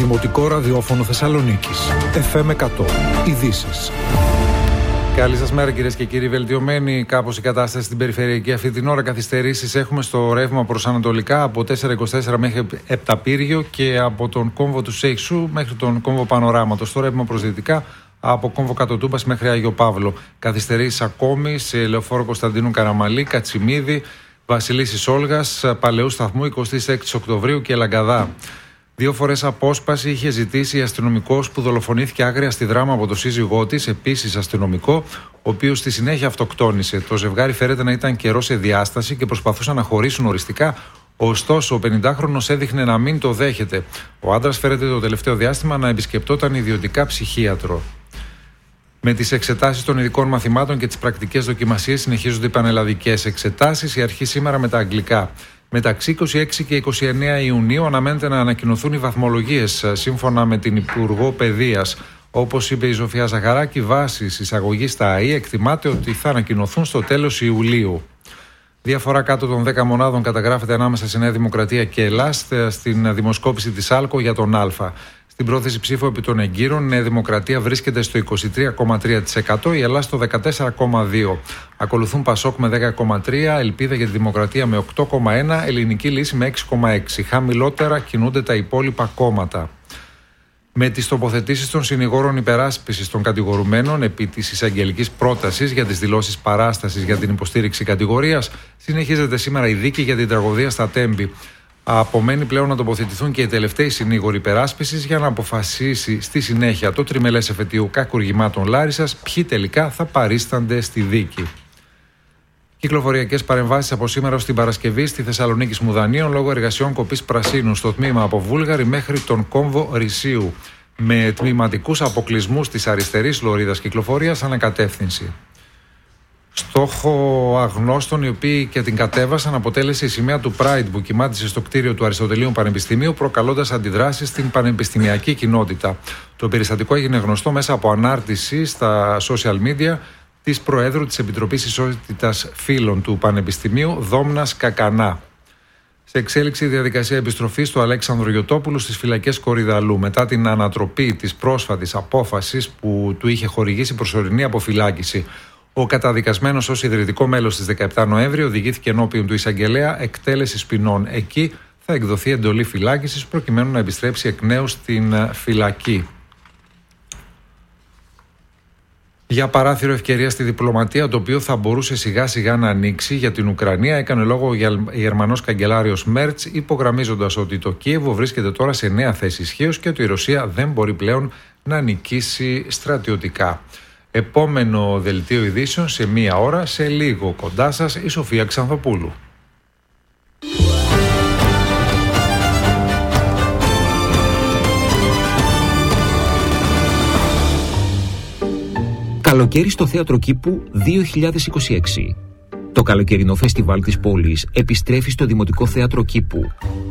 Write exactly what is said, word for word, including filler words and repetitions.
Δημοτικό Ραδιόφωνο Θεσσαλονίκης. εφ εμ εκατό. Ειδήσεις. Καλή σας μέρα, κυρίες και κύριοι. Βελτιωμένη κάπως η κατάσταση στην περιφερειακή αυτή την ώρα. Καθυστερήσεις έχουμε στο ρεύμα προς ανατολικά από τέσσερα είκοσι τέσσερα μέχρι Επταπύργιο και από τον κόμβο του Σέιξου μέχρι τον κόμβο Πανοράματος. Το ρεύμα προς δυτικά από κόμβο Κατοτούμπας μέχρι Άγιο Παύλο. Καθυστερήσεις ακόμη σε Λεωφόρο Κωνσταντίνου Καραμαλή, Κατσιμίδη, Βασιλίσσης Όλγας, Παλαιού Σταθμού, εικοστή έκτη Οκτωβρίου και Λαγκαδά. Δύο φορές απόσπαση είχε ζητήσει αστυνομικός που δολοφονήθηκε άγρια στη Δράμα από το σύζυγό της, επίσης αστυνομικό, ο οποίος στη συνέχεια αυτοκτόνησε. Το ζευγάρι φέρεται να ήταν καιρό σε διάσταση και προσπαθούσαν να χωρίσουν οριστικά, ωστόσο ο πενηντάχρονος έδειχνε να μην το δέχεται. Ο άντρας φέρεται το τελευταίο διάστημα να επισκεπτόταν ιδιωτικά ψυχίατρο. Με τις εξετάσεις των ειδικών μαθημάτων και τις πρακτικές δοκιμασίες συνεχίζονται οι πανελλαδικές εξετάσεις. Η αρχή σήμερα με τα αγγλικά. Μεταξύ είκοσι έξι και είκοσι εννέα Ιουνίου αναμένεται να ανακοινωθούν οι βαθμολογίες, σύμφωνα με την Υπουργό Παιδείας. Όπως είπε η Ζοφία Ζαχαράκη, βάσει εισαγωγής στα ΑΕΗ εκτιμάται ότι θα ανακοινωθούν στο τέλος Ιουλίου. Διαφορά κάτω των δέκα μονάδων καταγράφεται ανάμεσα σε Νέα Δημοκρατία και Ελλάς στην δημοσκόπηση της άλκο για τον Α. Στην πρόθεση ψήφου επί των εγκύρων, η Νέα Δημοκρατία βρίσκεται στο είκοσι τρία κόμμα τρία τοις εκατό, η Ελλάδα στο δεκατέσσερα κόμμα δύο τοις εκατό. Ακολουθούν Πασόκ με δέκα κόμμα τρία τοις εκατό, Ελπίδα για τη Δημοκρατία με οκτώ κόμμα ένα τοις εκατό, Ελληνική Λύση με έξι κόμμα έξι τοις εκατό. Χαμηλότερα κινούνται τα υπόλοιπα κόμματα. Με τις τοποθετήσεις των συνηγόρων υπεράσπισης των κατηγορουμένων επί της εισαγγελικής πρότασης για τις δηλώσεις παράστασης για την υποστήριξη κατηγορίας, συνεχίζεται σήμερα η δίκη για την τραγωδία στα Τέμπη. Απομένει πλέον να τοποθετηθούν και οι τελευταίοι συνήγοροι υπεράσπισης για να αποφασίσει στη συνέχεια το τριμελές εφετείο κακουργημάτων Λάρισσας ποιοι τελικά θα παρίστανται στη δίκη. Κυκλοφοριακές παρεμβάσεις από σήμερα ως την Παρασκευή στη Θεσσαλονίκη Σμουδανίων λόγω εργασιών κοπής πρασίνου στο τμήμα από Βούλγαρη μέχρι τον κόμβο Ρησίου, με τμηματικούς αποκλεισμούς της αριστερής λωρίδας κυκλοφορίας ανακατεύθυνση. Στόχο αγνώστων, οι οποίοι και την κατέβασαν, αποτέλεσε η σημαία του Pride που κυμάτισε στο κτίριο του Αριστοτελείου Πανεπιστημίου, προκαλώντας αντιδράσεις στην πανεπιστημιακή κοινότητα. Το περιστατικό έγινε γνωστό μέσα από ανάρτηση στα social media της Προέδρου της Επιτροπής Ισότητας Φύλων του Πανεπιστημίου, Δόμνας Κακανά. Σε εξέλιξη η διαδικασία επιστροφής του Αλέξανδρου Γιωτόπουλου στις φυλακές Κορυδαλού μετά την ανατροπή της πρόσφατης απόφασης που του είχε χορηγήσει προσωρινή αποφυλάκηση. Ο καταδικασμένος ως ιδρυτικό μέλος της δεκαεπτά Νοέμβρη οδηγήθηκε ενώπιον του εισαγγελέα εκτέλεσης ποινών. Εκεί θα εκδοθεί εντολή φυλάκισης προκειμένου να επιστρέψει εκ νέου στην φυλακή. Για παράθυρο ευκαιρία στη διπλωματία, το οποίο θα μπορούσε σιγά σιγά να ανοίξει για την Ουκρανία, έκανε λόγο ο Γερμανός καγκελάριος Μέρτς, υπογραμμίζοντας ότι το Κίεβο βρίσκεται τώρα σε νέα θέση ισχύως και ότι η Ρωσία δεν μπορεί πλέον να νικήσει στρατιωτικά. Επόμενο δελτίο ειδήσεων σε μία ώρα, σε λίγο. Κοντά σας η Σοφία Ξανθοπούλου. Καλοκαίρι στο Θέατρο Κήπου δύο χιλιάδες είκοσι έξι. Το καλοκαιρινό φεστιβάλ της πόλης επιστρέφει στο Δημοτικό Θέατρο Κήπου.